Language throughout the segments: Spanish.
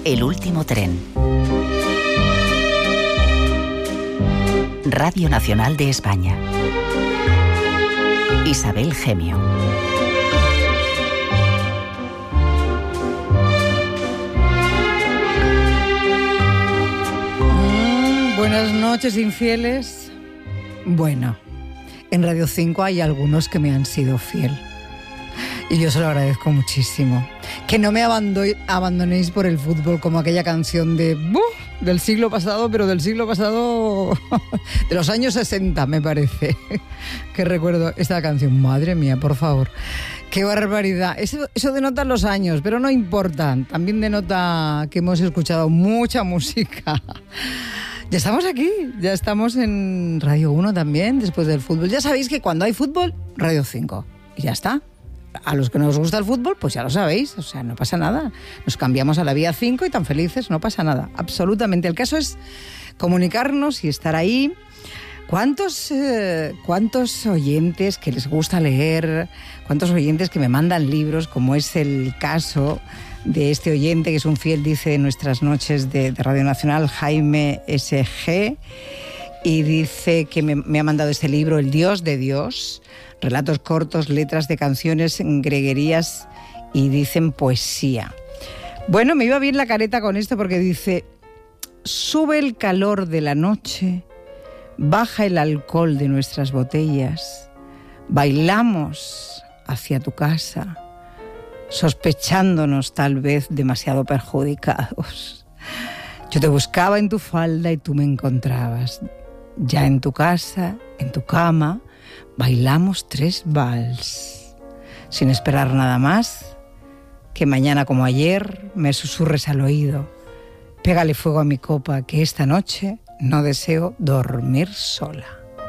El último tren. Radio Nacional de España. Isabel Gemio. Buenas noches, infieles. Bueno, en Radio 5 hay algunos que me han sido fiel. Y yo se lo agradezco muchísimo. Que no me abandonéis por el fútbol, como aquella canción del siglo pasado, pero del siglo pasado de los años 60, me parece. Que recuerdo esta canción. Madre mía, por favor. ¡Qué barbaridad! Eso denota los años, pero no importa. También denota que hemos escuchado mucha música. Ya estamos aquí, ya estamos en Radio 1 también, después del fútbol. Ya sabéis que cuando hay fútbol, Radio 5. Y ya está. A los que no os gusta el fútbol, pues ya lo sabéis, o sea, no pasa nada. Nos cambiamos a la vía 5 y tan felices, no pasa nada, absolutamente. El caso es comunicarnos y estar ahí. ¿Cuántos oyentes que les gusta leer? ¿Cuántos oyentes que me mandan libros, como es el caso de este oyente que es un fiel, dice, de nuestras noches de Radio Nacional, Jaime S.G., y dice que me ha mandado este libro, El Dios de Dios, relatos cortos, letras de canciones, greguerías y dicen poesía. Bueno, me iba bien la careta con esto porque dice: sube el calor de la noche, baja el alcohol de nuestras botellas, bailamos hacia tu casa, sospechándonos tal vez demasiado perjudicados. Yo te buscaba en tu falda y tú me encontrabas. Ya en tu casa, en tu cama, bailamos 3 vals. Sin esperar nada más, que mañana como ayer me susurres al oído: pégale fuego a mi copa, que esta noche no deseo dormir sola.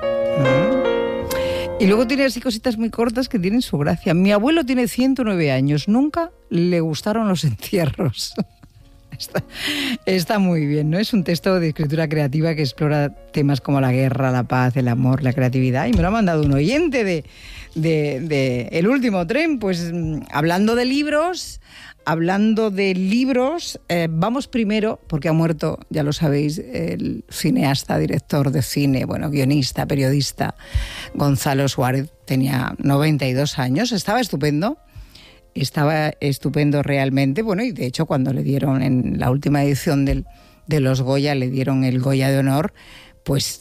Y luego tiene así cositas muy cortas que tienen su gracia. Mi abuelo tiene 109 años, nunca le gustaron los entierros. Está muy bien, ¿no? Es un texto de escritura creativa que explora temas como la guerra, la paz, el amor, la creatividad. Y me lo ha mandado un oyente de El Último Tren. Pues hablando de libros, vamos primero, porque ha muerto, ya lo sabéis, el cineasta, director de cine, guionista, periodista, Gonzalo Suárez. Tenía 92 años, estaba estupendo realmente. Bueno, y de hecho cuando le dieron en la última edición de los Goya, le dieron el Goya de honor, pues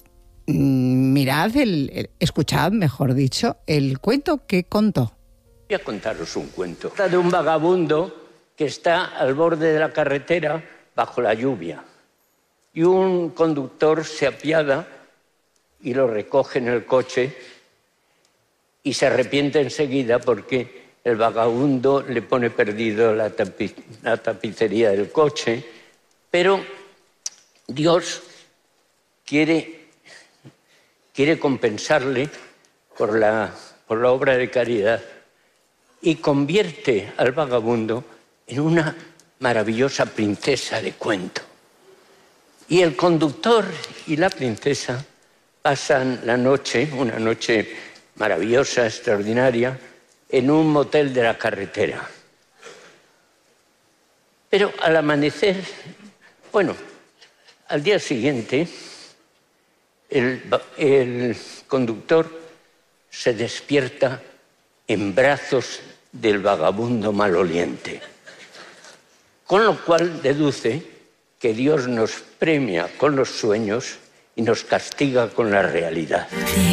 escuchad, mejor dicho, el cuento que contó. Voy a contaros un cuento. Trata de un vagabundo que está al borde de la carretera bajo la lluvia y un conductor se apiada y lo recoge en el coche y se arrepiente enseguida porque el vagabundo le pone perdido la tapicería del coche, pero Dios quiere compensarle por la obra de caridad y convierte al vagabundo en una maravillosa princesa de cuento. Y el conductor y la princesa pasan la noche, una noche maravillosa, extraordinaria, en un motel de la carretera. Pero al amanecer, al día siguiente, el conductor se despierta en brazos del vagabundo maloliente, con lo cual deduce que Dios nos premia con los sueños y nos castiga con la realidad.